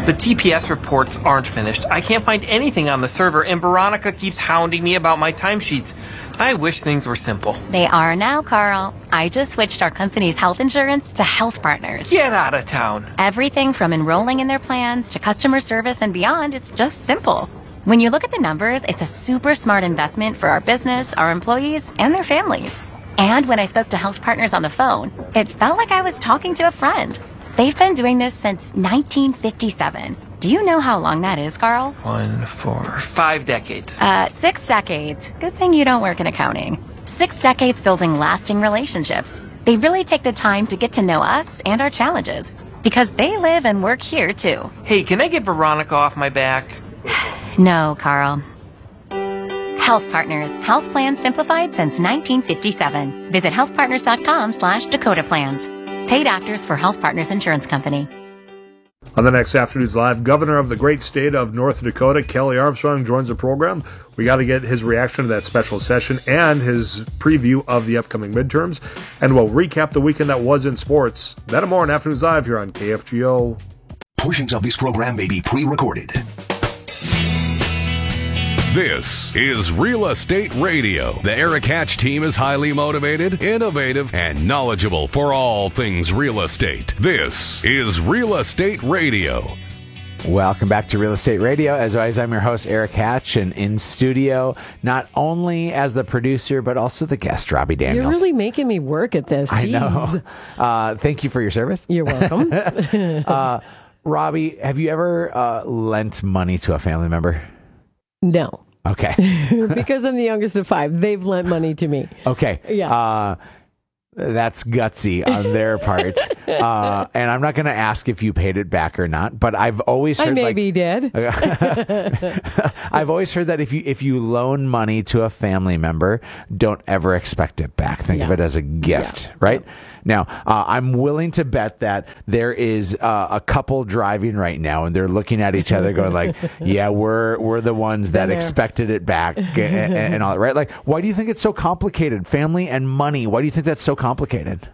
The TPS reports aren't finished. I can't find anything on the server, and Veronica keeps hounding me about my timesheets. I wish things were simple. They are now, Carl. I just switched our company's health insurance to Health Partners. Get out of town. Everything from enrolling in their plans to customer service and beyond is just simple. When you look at the numbers, it's a super smart investment for our business, our employees, and their families. And when I spoke to Health Partners on the phone, it felt like I was talking to a friend. They've been doing this since 1957. Do you know how long that is, Carl? 1, 4, 5 decades. 6 decades. Good thing you don't work in accounting. 6 decades building lasting relationships. They really take the time to get to know us and our challenges, because they live and work here, too. Hey, can I get Veronica off my back? No, Carl. Health Partners. Health plans simplified since 1957. Visit healthpartners.com/Dakota Plans. Paid actors for Health Partners Insurance Company. On the next Afternoons Live, Governor of the great state of North Dakota, Kelly Armstrong, joins the program. We got to get his reaction to that special session and his preview of the upcoming midterms. And we'll recap the weekend that was in sports. That and more on Afternoons Live here on KFGO. Portions of this program may be pre-recorded. This is Real Estate Radio. The Eric Hatch team is highly motivated, innovative, and knowledgeable for all things real estate. This is Real Estate Radio. Welcome back to Real Estate Radio. As always, I'm your host, Eric Hatch, and in studio, not only as the producer, but also the guest, Robbie Daniels. You're really making me work at this. I Jeez. know. Thank you for your service. You're welcome. Robbie, have you ever lent money to a family member? No. Okay. Because I'm the youngest of 5. They've lent money to me. Okay. Yeah. That's gutsy on their part. And I'm not going to ask if you paid it back or not, but I've always heard did. I've always heard that if you loan money to a family member, don't ever expect it back. Think of it as a gift, right? Yeah. Now, I'm willing to bet that there is a couple driving right now, and they're looking at each other going like, yeah, we're the ones that expected it back and all that, right? Like, why do you think it's so complicated? Family and money, why do you think that's so complicated?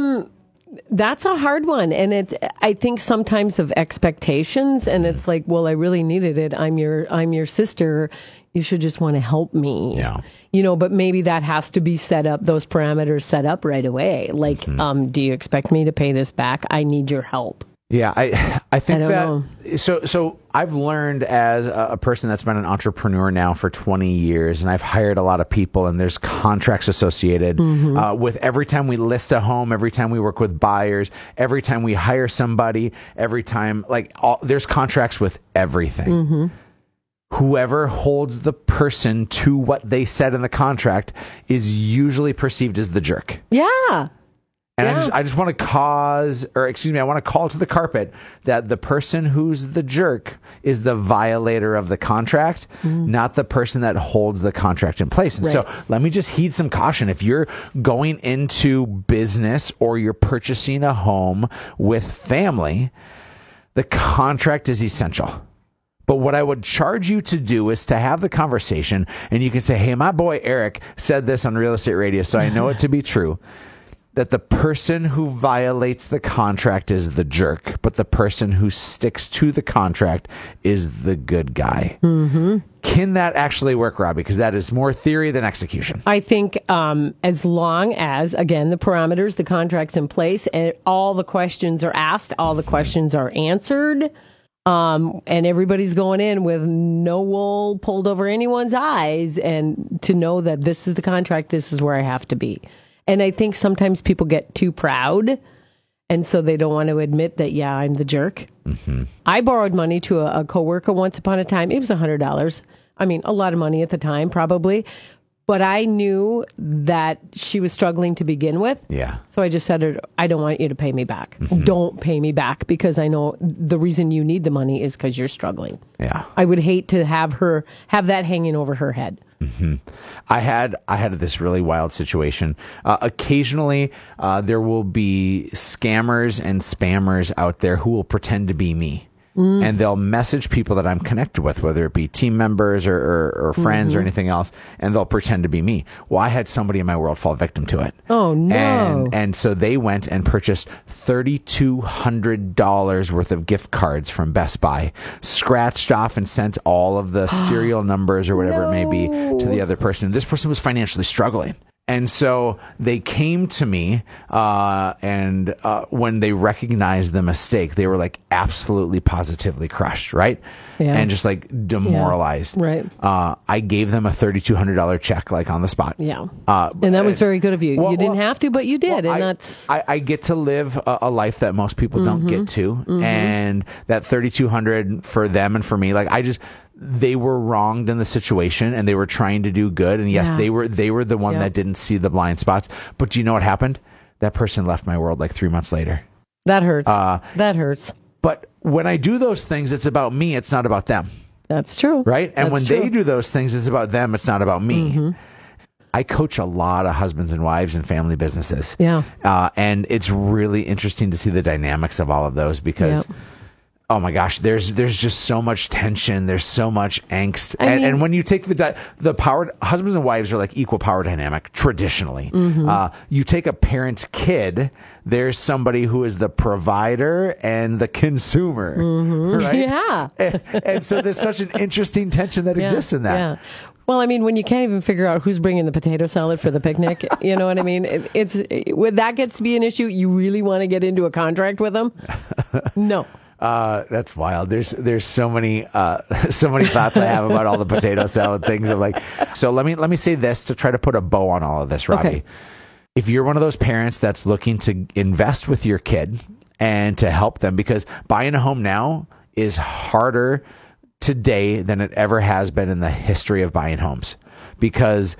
That's a hard one. And I think sometimes of expectations, and it's like, well, I really needed it. I'm your sister. You should just want to help me. Yeah. But maybe that has to be set up, those parameters set up right away. Like, do you expect me to pay this back? I need your help. Yeah, I think I don't that. So I've learned as a person that's been an entrepreneur now for 20 years, and I've hired a lot of people, and there's contracts associated with every time we list a home, every time we work with buyers, every time we hire somebody, every time there's contracts with everything. Mm-hmm. Whoever holds the person to what they said in the contract is usually perceived as the jerk. Yeah. And I just want to I want to call to the carpet that the person who's the jerk is the violator of the contract, not the person that holds the contract in place. And so let me just heed some caution. If you're going into business or you're purchasing a home with family, the contract is essential. But what I would charge you to do is to have the conversation, and you can say, hey, my boy Eric said this on Real Estate Radio, so I know it to be true, that the person who violates the contract is the jerk, but the person who sticks to the contract is the good guy. Mm-hmm. Can that actually work, Robbie? Because that is more theory than execution. I think as long as, again, the parameters, the contract's in place, and all the questions are asked, all the questions are answered, and everybody's going in with no wool pulled over anyone's eyes, and to know that this is the contract, this is where I have to be. And I think sometimes people get too proud, and so they don't want to admit that, yeah, I'm the jerk. Mm-hmm. I borrowed money to a coworker once upon a time. It was $100. I mean, a lot of money at the time, probably. But I knew that she was struggling to begin with. Yeah. So I just said to her, I don't want you to pay me back. Mm-hmm. Don't pay me back, because I know the reason you need the money is because you're struggling. Yeah. I would hate to have that hanging over her head. Mm-hmm. I had this really wild situation. Occasionally, there will be scammers and spammers out there who will pretend to be me. and they'll message people that I'm connected with, whether it be team members or friends or anything else, and they'll pretend to be me. Well, I had somebody in my world fall victim to it. Oh, no. And so they went and purchased $3,200 worth of gift cards from Best Buy, scratched off and sent all of the serial numbers or whatever it may be to the other person. This person was financially struggling. And so they came to me, and when they recognized the mistake, they were like absolutely positively crushed, right? Yeah. And just like demoralized. Yeah. Right. I gave them a $3,200 check, like on the spot. Yeah. And that was very good of you. You didn't have to, but you did. I get to live a life that most people don't get to. And that $3,200 for them and for me, like they were wronged in the situation and they were trying to do good. And yes, they were the one that didn't see the blind spots. But do you know what happened? That person left my world like 3 months later. That hurts. That hurts. But when I do those things, it's about me. It's not about them. That's true. Right? And That's when true. they do those things, it's about them. It's not about me. I coach a lot of husbands and wives and family businesses. Yeah. And it's really interesting to see the dynamics of all of those because oh my gosh, there's just so much tension. There's so much angst. And when you take the power, husbands and wives are like equal power dynamic traditionally. You take a parent's kid, there's somebody who is the provider and the consumer, right? Yeah. and so there's such an interesting tension that exists in that. Yeah. Well, I mean, when you can't even figure out who's bringing the potato salad for the picnic, you know what I mean? When that gets to be an issue, you really want to get into a contract with them? No. That's wild. There's so many thoughts I have about all the potato salad things. Of like, so let me say this to try to put a bow on all of this, Robbie. Okay. If you're one of those parents that's looking to invest with your kid and to help them, because buying a home now is harder today than it ever has been in the history of buying homes, because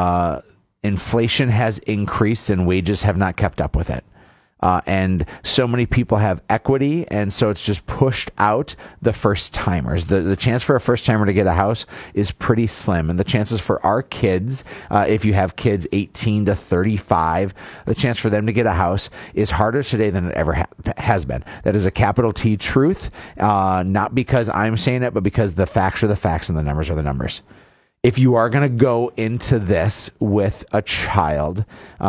inflation has increased and wages have not kept up with it. And so many people have equity, and so it's just pushed out the first timers. The chance for a first timer to get a house is pretty slim, and the chances for our kids, if you have kids 18 to 35, the chance for them to get a house is harder today than it ever has been. That is a capital T truth, not because I'm saying it, but because the facts are the facts and the numbers are the numbers. If you are going to go into this with a child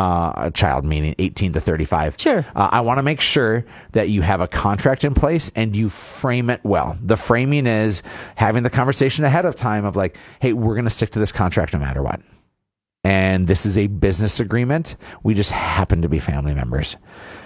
meaning 18 to 35, sure. I want to make sure that you have a contract in place and you frame it well. The framing is having the conversation ahead of time of like, hey, we're going to stick to this contract no matter what. And this is a business agreement. We just happen to be family members.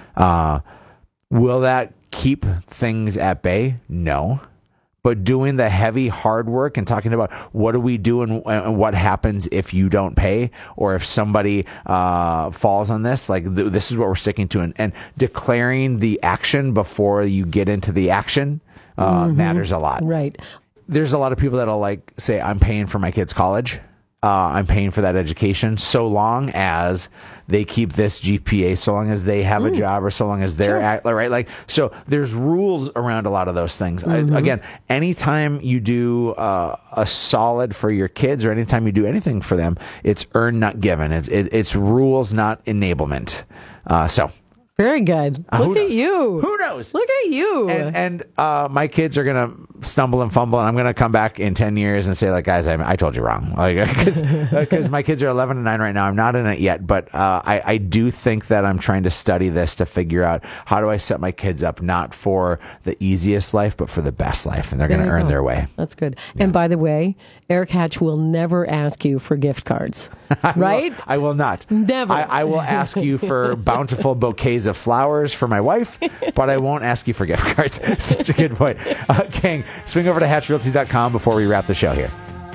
Will that keep things at bay? No. But doing the heavy hard work and talking about what do we do and what happens if you don't pay or if somebody falls on this, like this is what we're sticking to, and declaring the action before you get into the action matters a lot. Right. There's a lot of people that'll like say, I'm paying for my kid's college. I'm paying for that education so long as they keep this GPA, so long as they have a job, or so long as they're right. Like, so there's rules around a lot of those things. Again, anytime you do a solid for your kids, or anytime you do anything for them, it's earned, not given. It's rules, not enablement. So. Very good. Look at you. Who knows? Look at you. And my kids are going to stumble and fumble, and I'm going to come back in 10 years and say, like, guys, I told you wrong. Because my kids are 11 and 9 right now. I'm not in it yet, but I do think that I'm trying to study this to figure out how do I set my kids up not for the easiest life, but for the best life, and they're going to earn their way. That's good. Yeah. And by the way, Eric Hatch will never ask you for gift cards, right? I will not. Never. I will ask you for bountiful bouquets of flowers for my wife, but I won't ask you for gift cards. Such a good point. Gang, swing over to hatchrealty.com before we wrap the show here.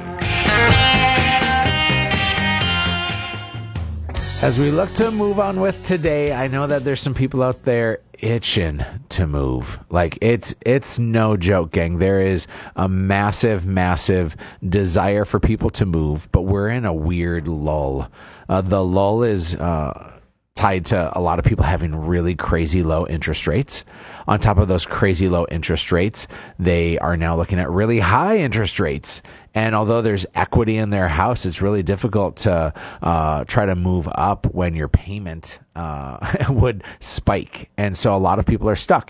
As we look to move on with today, I know that there's some people out there itching to move. Like, it's no joke, gang. There is a massive, massive desire for people to move, but we're in a weird lull. The lull is tied to a lot of people having really crazy low interest rates. On top of those crazy low interest rates, they are now looking at really high interest rates. And although there's equity in their house, it's really difficult to try to move up when your payment would spike. And so a lot of people are stuck.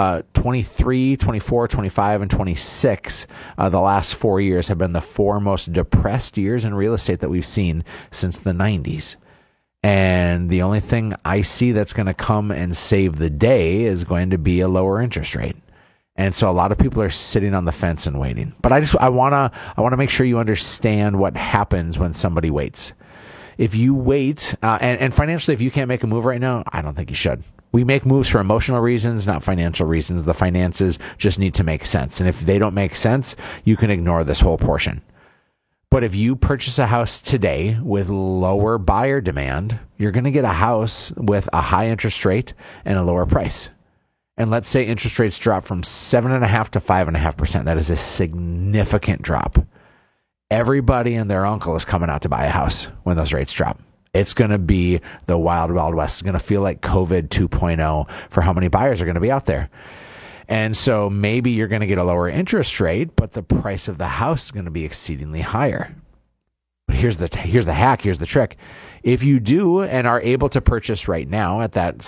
23, 24, 25, and 26, the last 4 years have been the 4 most depressed years in real estate that we've seen since the 90s. And the only thing I see that's going to come and save the day is going to be a lower interest rate. And so a lot of people are sitting on the fence and waiting. But I want to make sure you understand what happens when somebody waits. If you wait, and financially, if you can't make a move right now, I don't think you should. We make moves for emotional reasons, not financial reasons. The finances just need to make sense. And if they don't make sense, you can ignore this whole portion. But if you purchase a house today with lower buyer demand, you're going to get a house with a high interest rate and a lower price. And let's say interest rates drop from 7.5% to 5.5%. That is a significant drop. Everybody and their uncle is coming out to buy a house when those rates drop. It's going to be the wild, wild west. It's going to feel like COVID 2.0 for how many buyers are going to be out there. And so maybe you're going to get a lower interest rate, but the price of the house is going to be exceedingly higher. But here's the hack. Here's the trick. If you do and are able to purchase right now at that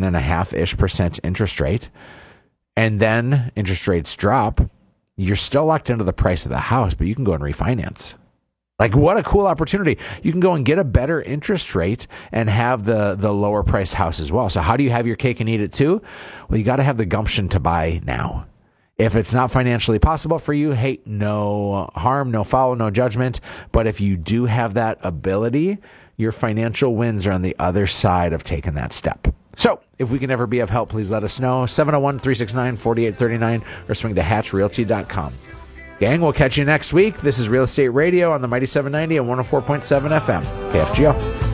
7.5% interest rate, and then interest rates drop, you're still locked into the price of the house, but you can go and refinance. Like, what a cool opportunity. You can go and get a better interest rate and have the lower priced house as well. So how do you have your cake and eat it too? Well, you got to have the gumption to buy now. If it's not financially possible for you, hey, no harm, no foul, no judgment. But if you do have that ability, your financial wins are on the other side of taking that step. So if we can ever be of help, please let us know. 701-369-4839 or swing to hatchrealty.com. Gang, we'll catch you next week. This is Real Estate Radio on the Mighty 790 and 104.7 FM. KFGO.